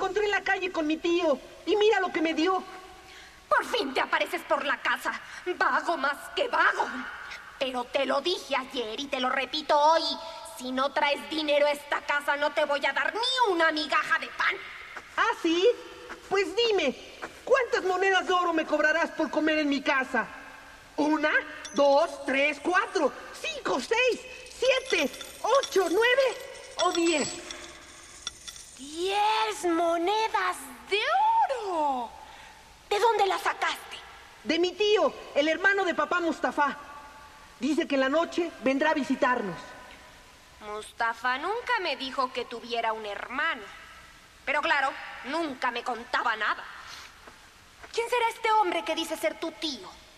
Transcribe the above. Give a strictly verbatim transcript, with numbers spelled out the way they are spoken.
encontré en la calle con mi tío y mira lo que me dio. Por fin te apareces por la casa, vago más que vago. Pero te lo dije ayer y te lo repito hoy. Si no traes dinero a esta casa, no te voy a dar ni una migaja de pan. ¿Ah, sí? Pues dime, ¿cuántas monedas de oro me cobrarás por comer en mi casa? ¿Una, dos, tres, cuatro, cinco, seis, siete, ocho, nueve o diez? ¡Diez monedas de oro! ¿De dónde las sacaste? De mi tío, el hermano de papá Mustafa. Dice que en la noche vendrá a visitarnos. Mustafa nunca me dijo que tuviera un hermano. Pero claro, nunca me contaba nada. ¿Quién será este hombre que dice ser tu tío?